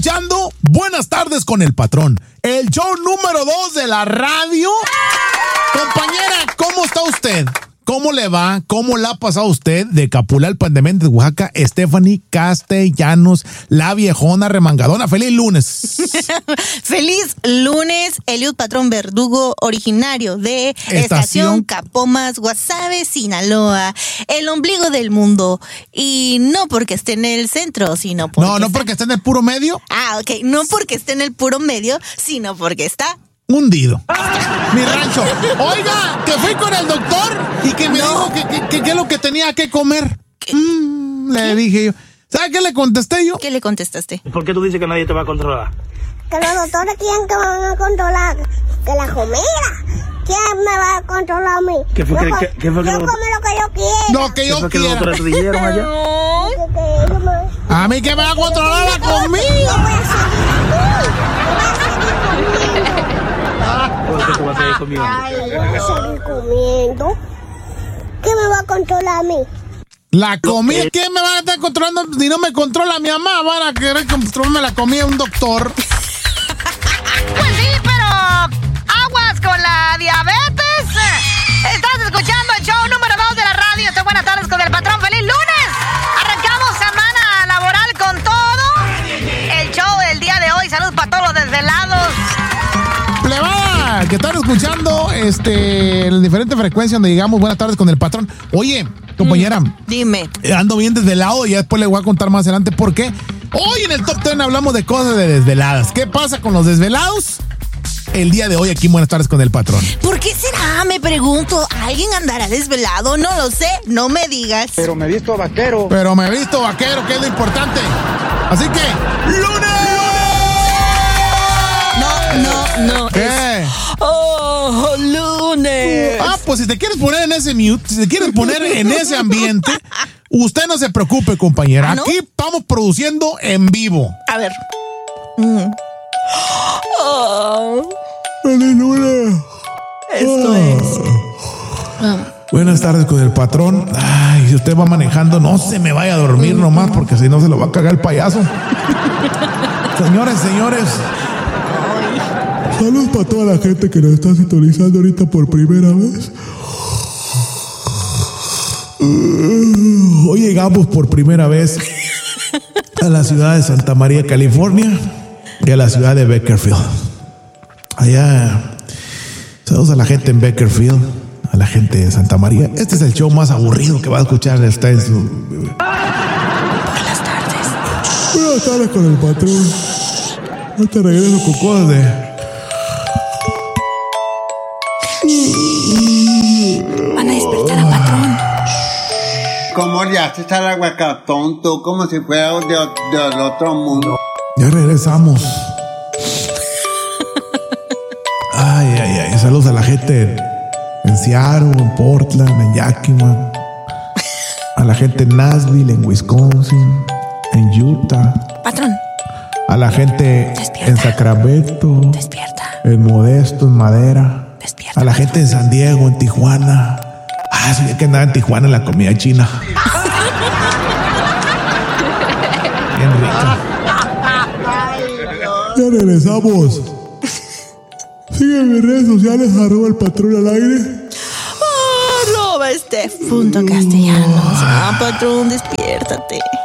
escuchando Buenas tardes con el patrón, el show número 2 de la radio. Compañera, ¿cómo está usted? ¿Cómo le va? ¿Cómo la ha pasado usted de Capulalpan de Méndez, Oaxaca? Stephanie Castellanos, la viejona remangadona. ¡Feliz lunes! ¡Feliz lunes! Eliud Patrón Verdugo, originario de Estación Capomas, Guasave, Sinaloa, el ombligo del mundo. Y no porque esté en el centro, sino porque... No porque esté en el puro medio. Ah, ok. No porque esté en el puro medio, sino porque está... hundido. Mi rancho. Oiga, que fui con el doctor y que me dijo que es lo que tenía que comer. Le dije yo. ¿Sabe qué le contesté yo? ¿Qué le contestaste? ¿Por qué tú dices que nadie te va a controlar? Que los doctores quieren que van a controlar. Que la comida. ¿Quién me va a controlar a mí? ¿Qué fue yo que como lo que yo quiera. Lo que yo ¿Qué fue que los quiera. doctores te dijeron allá? A mí que me va a controlar la Yo comida. voy a seguir comiendo. ¿Por qué tú vas a seguir comiendo? Voy a seguir comiendo. ¿Qué me va a controlar a mí? La comida, ¿qué me van a estar controlando? Si no me controla mi mamá, van a querer controlarme la comida un doctor. Pues sí, pero aguas con la diabetes. Estás escuchando el show número 2 de la radio. Estoy Buenas tardes con el patrón. ¡Feliz lunes! Arrancamos semana laboral con todo. El show del día de hoy. Salud para todos los desvelados. Plebada, que están escuchando en diferentes frecuencias donde digamos Buenas tardes con el patrón. Oye, compañera. Dime. Ando bien desvelado y ya después le voy a contar más adelante por qué. Hoy en el Top 10 hablamos de cosas de desveladas. ¿Qué pasa con los desvelados? El día de hoy aquí en Buenas tardes con el patrón. ¿Por qué será? Me pregunto. ¿Alguien andará desvelado? No lo sé. No me digas. Pero me he visto vaquero. Pero me he visto vaquero, que es lo importante. Así que, ¡lunes! No. ¿Qué? ¡Oh, lunes! Ah, pues si te quieres poner en ese mute, si te quieres poner en ese ambiente, usted no se preocupe, compañera. ¿No? Aquí estamos produciendo en vivo. A ver. ¡Feliz lunes! Esto es. Buenas tardes con el patrón. Ay, si usted va manejando, no se me vaya a dormir nomás, porque si no se lo va a cagar el payaso. Señores. Saludos para toda la gente que nos está sintonizando ahorita por primera vez. Hoy llegamos por primera vez a la ciudad de Santa María, California, y a la ciudad de Bakersfield. Allá, saludos a la gente en Bakersfield, a la gente de Santa María. Este es el show más aburrido que va a escuchar usted en su... Buenas tardes. Buenas tardes con el patrón. Ahorita regreso con cosas de... Van a despertar al patrón. ¿Cómo le haces al aguacatón tú como si fuera del otro mundo? Ya regresamos. Ay. Saludos a la gente en Seattle, en Portland, en Yakima. A la gente en Nashville, en Wisconsin, en Utah. Patrón. A la gente Despierta. en Sacramento. Despierta. En Modesto, en Madera. Despierta. A la gente en San Diego, en Tijuana. Ah, sí, que andaba en Tijuana en la comida china. Bien rica. Ya regresamos. Sigue en mis redes sociales, @el patrón al aire. @Steph.Castellanos. Patrón, despiértate.